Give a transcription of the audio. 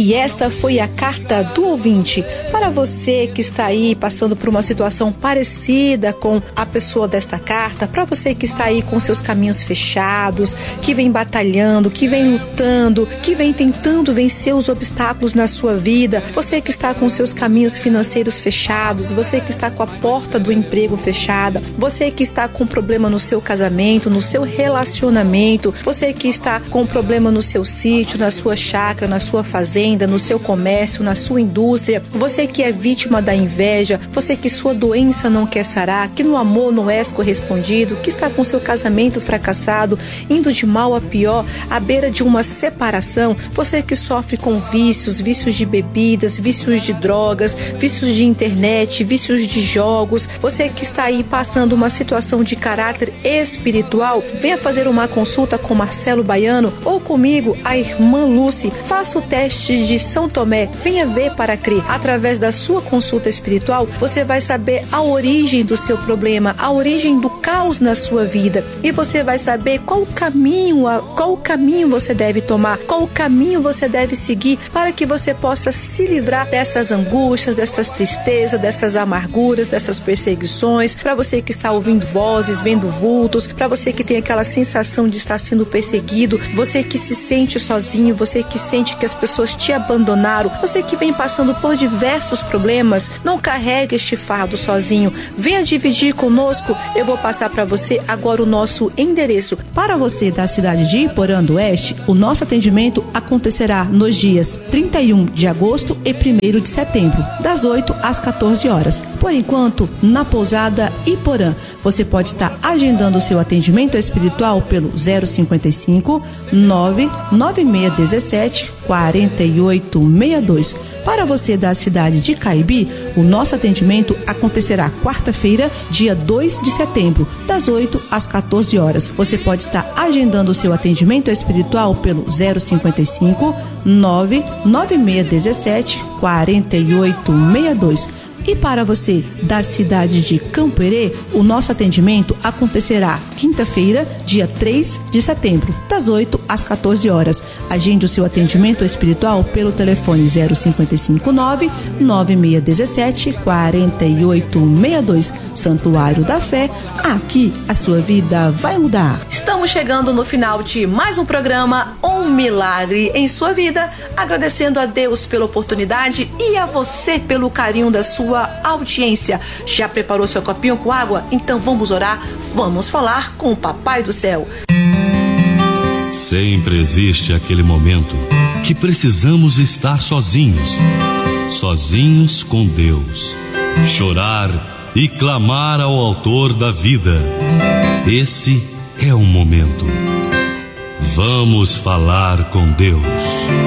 E esta foi a carta do ouvinte. Para você que está aí passando por uma situação parecida com a pessoa desta carta, para você que está aí com seus caminhos fechados, que vem batalhando, que vem lutando, que vem tentando vencer os obstáculos na sua vida, você que está com seus caminhos financeiros fechados, você que está com a porta do emprego fechada, você que está com problema no seu casamento, no seu relacionamento, você que está com problema no seu sítio, na sua chácara, na sua fazenda, no seu comércio, na sua indústria, você que é vítima da inveja, você que sua doença não quer sarar, que no amor não és correspondido, que está com seu casamento fracassado, indo de mal a pior, à beira de uma separação, você que sofre com vícios de bebidas, vícios de drogas, vícios de internet, vícios de jogos, você que está aí passando uma situação de caráter espiritual, venha fazer uma consulta com Marcelo Baiano ou comigo, a irmã Lúcia. Faça o teste de São Tomé, venha ver para crer. Através da sua consulta espiritual, você vai saber a origem do seu problema, a origem do caos na sua vida, e você vai saber qual caminho você deve tomar, qual caminho você deve seguir para que você possa se livrar dessas angústias, dessas tristezas, dessas amarguras, dessas perseguições. Para você que está ouvindo vozes, vendo vultos, para você que tem aquela sensação de estar sendo perseguido, você que se sente sozinho, você que sente que as pessoas te abandonaram, você que vem passando por diversos problemas, não carregue este fardo sozinho. Venha dividir conosco. Eu vou passar para você agora o nosso endereço. Para você da cidade de Iporã do Oeste, o nosso atendimento acontecerá nos dias 31 de agosto e 1º de setembro, das 8 às 14 horas. Por enquanto, na pousada Iporã, você pode estar agendando o seu atendimento espiritual pelo 055 99617 4862. Para você da cidade de Caibi, o nosso atendimento acontecerá quarta-feira, dia 2 de setembro, das 8 às 14 horas. Você pode estar agendando o seu atendimento espiritual pelo 055 99617 4862. E para você da cidade de Campoerê, o nosso atendimento acontecerá quinta-feira, dia 3 de setembro, das 8 às 14 horas. Agende o seu atendimento espiritual pelo telefone 055 99617 4862. Santuário da Fé, aqui a sua vida vai mudar. Estamos chegando no final de mais um programa, Um Milagre em Sua Vida, agradecendo a Deus pela oportunidade e a você pelo carinho da sua audiência. Já preparou seu copinho com água? Então vamos orar, vamos falar com o Papai do Céu. Sempre existe aquele momento que precisamos estar sozinhos com Deus, chorar e clamar ao Autor da vida. Esse é o momento. Vamos falar com Deus.